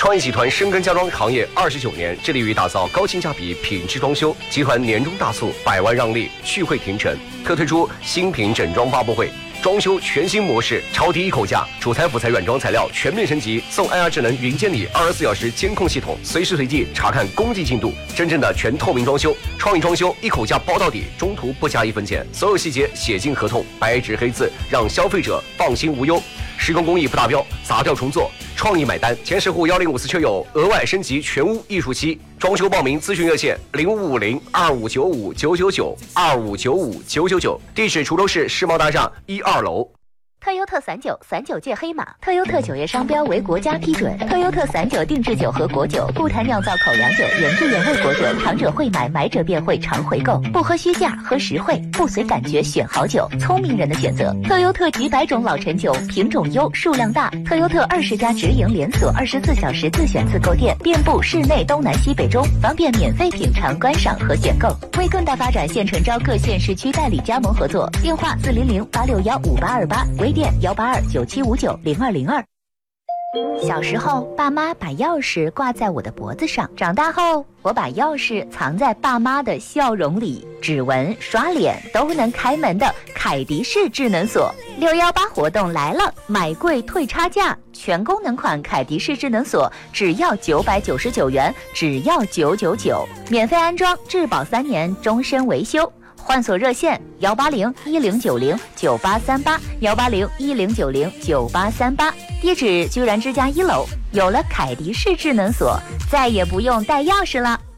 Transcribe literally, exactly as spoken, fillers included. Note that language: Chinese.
创意集团深耕家装行业二十九年，致力于打造高性价比品质装修。集团年终大促，百万让利，续会停城，特推出新品整装发布会。装修全新模式，超低一口价，主材辅材软装材料全面升级，送 I R 智能云监理二十四小时监控系统，随时随地查看工地进度，真正的全透明装修。创意装修一口价包到底，中途不加一分钱，所有细节写进合同，白纸黑字，让消费者放心无忧。施工工艺不达标，砸掉重做，创意买单。前十户幺零五四车友额外升级全屋艺术漆。装修报名咨询热线零五五零二五九五九九九二五九五九九九，地址滁州市世贸大厦一二楼。 特优特散酒，散酒界黑马。特优特酒业商标为国家批准。特优特散酒定制酒和果酒，不谈酿造口粮酒，原汁原味果酒，尝者会买，买者便会常回购。不喝虚价，喝实惠，不随感觉选好酒，聪明人的选择。特优特几百种老陈酒，品种优，数量大。特优特二十家直营连锁，二十四小时自选自购店，遍布市内东南西北中，方便免费品尝、观赏和选购。为更大发展，现诚招各县市区代理加盟合作，电话四零零八六幺五八二八，微店幺八二九七五九零二零二。小时候，爸妈把钥匙挂在我的脖子上；长大后，我把钥匙藏在爸妈的笑容里。指纹、刷脸都能开门的凯迪式智能锁，六幺八活动来了，买贵退差价，全功能款凯迪式智能锁只要九百九十九元，只要九九九，免费安装，质保三年，终身维修。换锁热线幺八零一零九零九八三八幺八零一零九零九八三八，地址居然之家一楼。有了凯迪式智能锁，再也不用带钥匙了。